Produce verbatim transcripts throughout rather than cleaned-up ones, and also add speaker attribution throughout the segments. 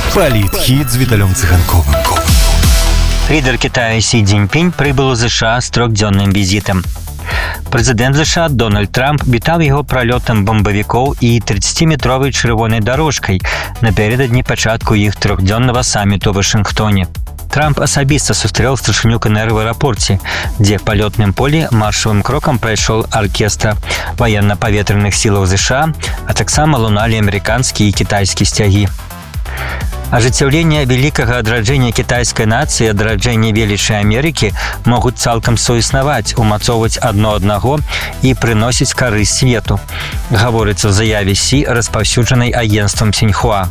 Speaker 1: Политхит с Виталием Цыганковым.
Speaker 2: Лидер Китая Си Цзиньпинь прибыл у США с трехдзённым визитом. Прэзідэнт США Дональд Трамп вітаў яго пралётам бамбавікоў і трыццаціметровай чырвонай дарожкай напярэдадні пачатку іх трёхдзённага саміту ў Вашынгтоне. Трамп асабіста сустрэў старшыню КНР в аэрапорце, дзе па лётным полі маршавым крокам прайшоў аркестр ваенна-паветраных сілаў США, а таксама луналі амерыканскія і кітайскія сцягі. Ажыццяўленне вялікага адраджэння кітайскай нацыі і адраджэння велічы Амерыкі могуць цалкам суіснаваць, умацоўваць адно аднаго і прыносіць карысць свету, гаворыцца ў заяве Сі, распаўсюджанай агенцтвам Сіньхуа.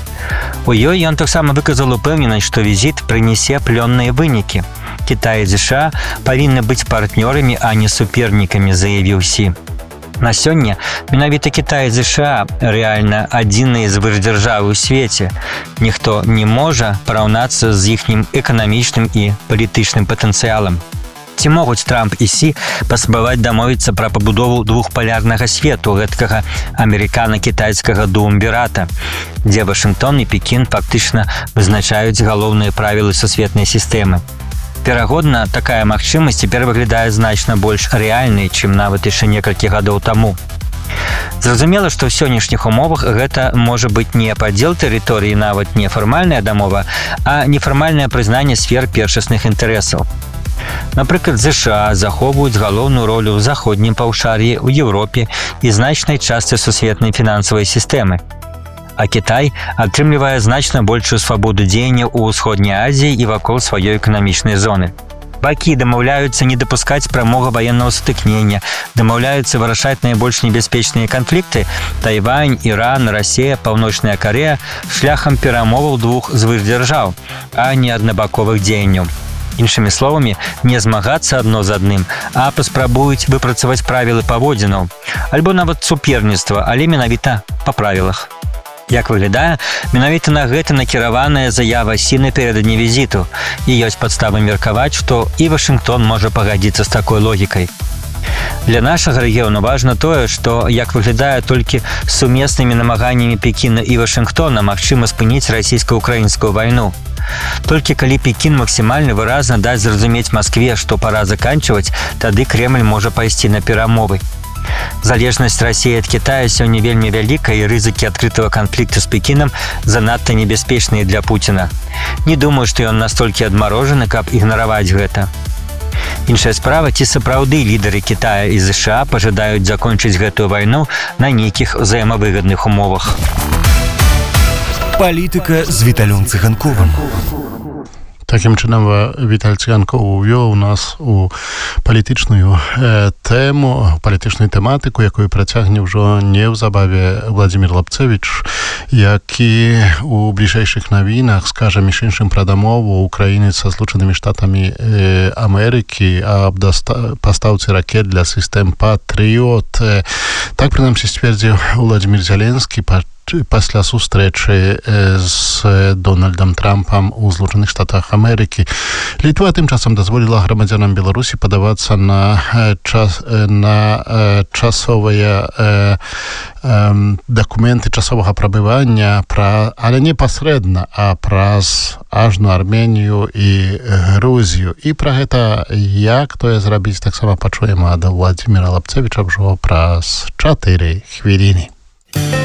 Speaker 2: У ёй ён таксама выказал упэўненасць, што візіт прынесе плённыя вынікі. Кітай і США павінны быць партнёрамі, а не супернікамі, заявіў Сі. На сёння менавіта Кітай і США рэальна адзіныя звышдзяржавы ў свеце. Ніхто не можа параўнацца з іхнім эканамічным і палітычным патэнцыялам. Ці могуць Трамп і Сі паспрабаваць дамовіцца пра пабудову двухпалярнага свету, гэткага амерыкана-кітайскага дуумвірата, дзе Вашынгтон і Пекін фактычна вызначаюць галоўныя правілы сусветнай сістэмы. Верагодна, такая магчымасць цяпер выглядае значна больш рэальнай, чым нават яшчэ некалькі гадоў таму. Зразумела, што ў сённяшніх умовах гэта можа быць не падзел тэрыторыі, нават не фармальная дамова, а нефармальнае прызнанне сфер першасных інтарэсаў. Напрыклад, США захоўваюць галоўную ролю ў заходнім паўшар'і, у Еўропе і значнай частцы сусветнай фінансавай сістэмы. А Кітай атрымлівае значна большую свабоду дзеяння ў ўсходняй Азіі і вакол сваёй эканамічнай зоны. Бакі дамаўляюцца не дапускаць прамога ваеннага сутыкнення, дамаўляюцца вырашаць найбольш небяспечныя канфлікты Тайвань, Іран, Расія, Паўночная Карэя шляхам перамоваў двух звышдзяржаў, а не аднабаковых дзеянняў. Іншымі словамі, не змагацца адно з адным, а паспрабуюць выпрацаваць правілы паводзінаў, альбо нават суперніцтва, але менавіта па правілах. Як выглядае, менавіта на гэта накіраваная заява Сі напярэдадні візіту, і ёсць падставы меркаваць, што і Вашынгтон можа пагадзіцца з такой логікай. Для нашага рэгіёну важна тое, што, як выглядае, толькі сумеснымі намаганнямі Пекіна і Вашынгтона магчыма спыніць расійска-украінскую вайну. Толькі калі Пекін максімальна выразна даць зразумець Маскве, што пара заканчваць, тады Кремль можа пайсці на перамовы. Залежнасць Расіі ад Кітая сёння вельмі вялікая, і рызыкі адкрытага канфлікту з Пекінам занадта небяспечныя для Пуціна. Не думаю, што ён настолькі адмарожаны, каб ігнараваць гэта. Іншая справа, ці сапраўды лідары Кітая і США пажадаюць закончыць гэтую вайну на нейкіх узаемавыгадных умовах.
Speaker 1: Палітыка з Віталем Цыганковым.
Speaker 3: Таким чынам Віталь Цыганков увёў нас у палітычную э, тэму, палітычную тэматыку, якую працягне ўжо неўзабаве Владзімір Лапцэвіч, які у бліжэйшых навінах скажа між іншым пра дамову Украіны са Злучанымі Штатамі э, Амерыкі аб пастаўцы ракет для сістэм Патрыёт. Э, так, прынамсі, сцвердзіў Владзімір Зеленскі па пасля сустрэчы з Дональдам Трампам у Злучаных Штатах Амерыкі. Літва тым часам дазволіла грамадзянам Беларусі падавацца на час на часовыя э, э, дакументы часовага прабывання, пра, але не пасрэдна, а праз ажну Арменію і Грузію. І пра гэта, як тое зрабіць, таксама пачуем ад Владзіміра Лапцэвіча ўжо праз чатыры хвіліны.